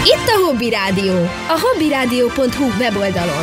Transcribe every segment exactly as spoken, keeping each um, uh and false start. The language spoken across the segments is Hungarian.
Itt a Hobby Rádió, a hobby rádió pont hu weboldalon.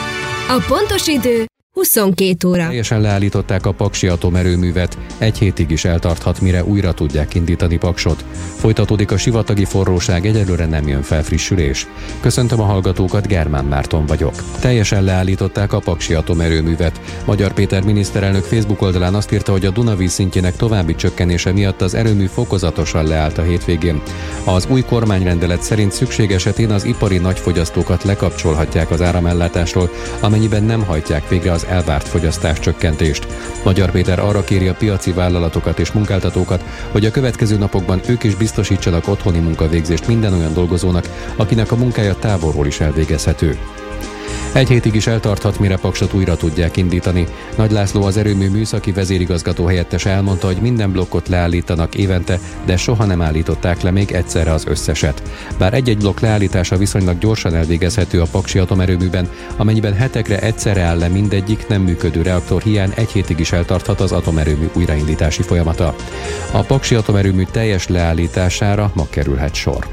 A pontos idő huszonkét óra. Teljesen leállították a paksi atomerőművet, egy hétig is eltarthat, mire újra tudják indítani Paksot. Folytatódik a sivatagi forróság, egyelőre nem jön felfrissülés. Köszöntöm a hallgatókat, Germán Márton vagyok. Teljesen leállították a paksi atomerőművet. Magyar Péter miniszterelnök Facebook oldalán azt írta, hogy a Dunavíz szintjének további csökkenése miatt az erőmű fokozatosan leállt a hétvégén. Az új kormányrendelet szerint szükség esetén az ipari nagyfogyasztókat lekapcsolhatják az áramellátásról, amennyiben nem hajtják végre az elvárt fogyasztás csökkentést. Magyar Péter arra kéri a piaci vállalatokat és munkáltatókat, hogy a következő napokban ők is biztosítsanak otthoni munkavégzést minden olyan dolgozónak, akinek a munkája távolról is elvégezhető. Egy hétig is eltarthat, mire Paksot újra tudják indítani. Nagy László, az erőmű műszaki vezérigazgató helyettese elmondta, hogy minden blokkot leállítanak évente, de soha nem állították le még egyszerre az összeset. Bár egy-egy blokk leállítása viszonylag gyorsan elvégezhető a paksi atomerőműben, amennyiben hetekre egyszerre áll le mindegyik nem működő reaktor hiány, egy hétig is eltarthat az atomerőmű újraindítási folyamata. A paksi atomerőmű teljes leállítására ma kerülhet sor.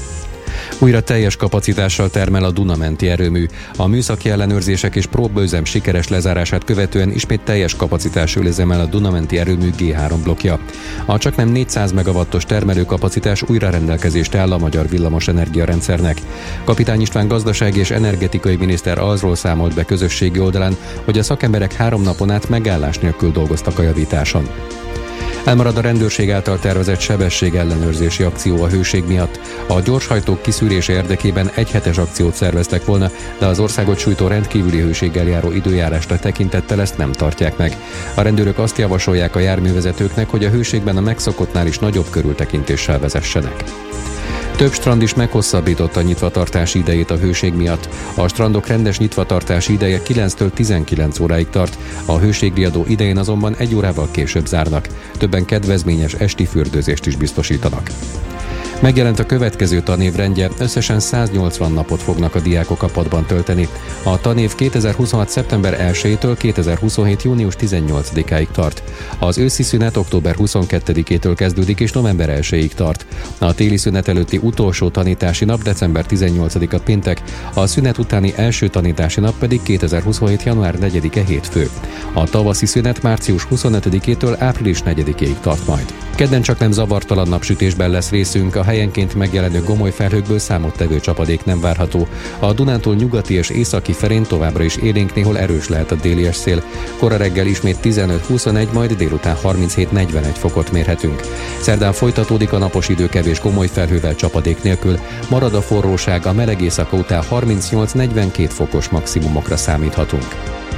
Újra teljes kapacitással termel a Duna-menti erőmű. A műszaki ellenőrzések és próbaüzem sikeres lezárását követően ismét teljes kapacitású üzemel a Duna-menti erőmű gé három blokkja. A csaknem négyszáz megawattos termelőkapacitás újra rendelkezésre áll a magyar villamosenergia rendszernek. Kapitány István gazdasági és energetikai miniszter arról számolt be közösségi oldalán, hogy a szakemberek három napon át megállás nélkül dolgoztak a javításon. Elmarad a rendőrség által tervezett sebesség-ellenőrzési akció a hőség miatt. A gyorshajtók kiszűrése érdekében egyhetes akciót szerveztek volna, de az országot sújtó rendkívüli hőséggel járó időjárásra tekintettel ezt nem tartják meg. A rendőrök azt javasolják a járművezetőknek, hogy a hőségben a megszokottnál is nagyobb körültekintéssel vezessenek. Több strand is meghosszabbította a nyitvatartási idejét a hőség miatt. A strandok rendes nyitvatartási ideje kilenctől tizenkilenc óráig tart, a hőségriadó idején azonban egy órával később zárnak. Többen kedvezményes esti fürdőzést is biztosítanak. Megjelent a következő tanév rendje, összesen száznyolcvan napot fognak a diákok a padban tölteni. A tanév kétezer-huszonhat. szeptember elsejétől kétezer-huszonhét. június tizennyolcadikáig tart. Az őszi szünet október huszonkettedikétől kezdődik és november elsejéig tart. A téli szünet előtti utolsó tanítási nap december tizennyolcadika péntek, a szünet utáni első tanítási nap pedig kétezer-huszonhét. január negyedike hétfő. A tavaszi szünet március huszonötödikétől április negyedikéig tart majd. Kedden csak nem zavartalan napsütésben lesz részünk, a helyenként megjelenő gomoly felhőkből számottevő csapadék nem várható. A Dunántúl nyugati és északi felén továbbra is élénk, néhol erős lehet a déli szél. Kora reggel ismét tizenöt-huszonegy, majd délután harminchét-negyvenegy fokot mérhetünk. Szerdán folytatódik a napos idő kevés gomoly felhővel, csapadék nélkül. Marad a forróság, a meleg éjszaka után harmincnyolc-negyvenkét fokos maximumokra számíthatunk.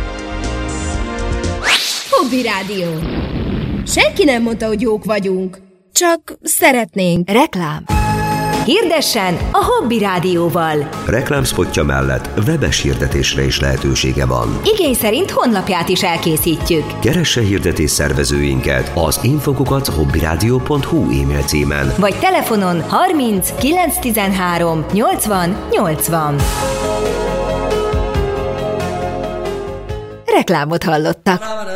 Hobby Rádió. Senki nem mondta, hogy jók vagyunk. Csak szeretnénk. Reklám. Hirdessen a Hobby Rádióval. Reklámszpotja mellett webes hirdetésre is lehetősége van. Igény szerint honlapját is elkészítjük. Keresse hirdetés szervezőinket az infokukat hobbyradio pont hu e-mail címen. Vagy telefonon harminc kilencszáztizenhárom nyolcvan nyolcvan. Reklámot hallottak.